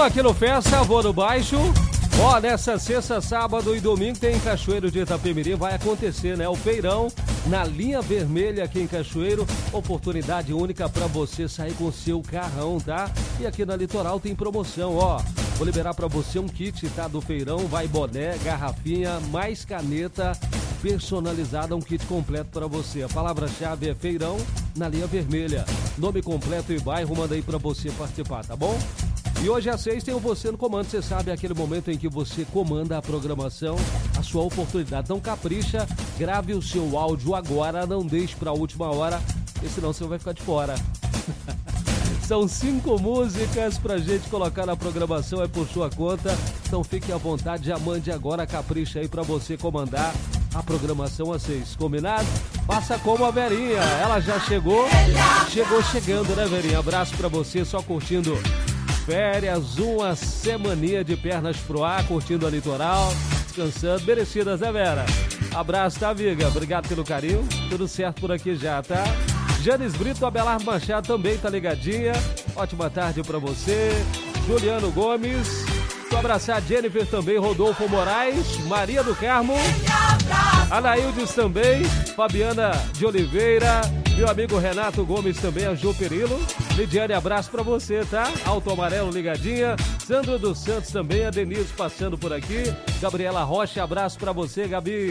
Estamos aqui no Festa, Vou no Baixo. Ó, nessa sexta, sábado e domingo tem em Cachoeiro de Itapemirim, vai acontecer, né? O feirão na linha vermelha aqui em Cachoeiro. Oportunidade única para você sair com o seu carrão, tá? E aqui na Litoral tem promoção, ó. Vou liberar para você um kit, tá? Do feirão, vai boné, garrafinha, mais caneta personalizada, um kit completo para você. A palavra-chave é feirão na linha vermelha. Nome completo e bairro, manda aí para você participar, tá bom? E hoje às 6 tem o Você no Comando, você sabe, aquele momento em que você comanda a programação, a sua oportunidade. Então capricha, grave o seu áudio agora, não deixe para a última hora, porque senão você vai ficar de fora. São 5 músicas pra gente colocar na programação, é por sua conta, então fique à vontade, já mande agora, capricha aí pra você comandar a programação às 6, combinado? Faça como a Verinha, ela já chegou chegando, né, Verinha? Abraço pra você, só curtindo férias, uma semaninha de pernas pro ar, curtindo a Litoral, descansando, merecidas, né, Vera? Abraço, tá, amiga? Obrigado pelo carinho, tudo certo por aqui já, tá? Janes Brito, Abelardo Machado também tá ligadinha, ótima tarde pra você. Juliano Gomes, vou abraçar a Jennifer também, Rodolfo Moraes, Maria do Carmo, Anaildes também, Fabiana de Oliveira, meu amigo Renato Gomes também, a Ju Perilo. Lidiane, abraço pra você, tá? Alto Amarelo ligadinha. Sandro dos Santos também, a Denise passando por aqui. Gabriela Rocha, abraço pra você, Gabi.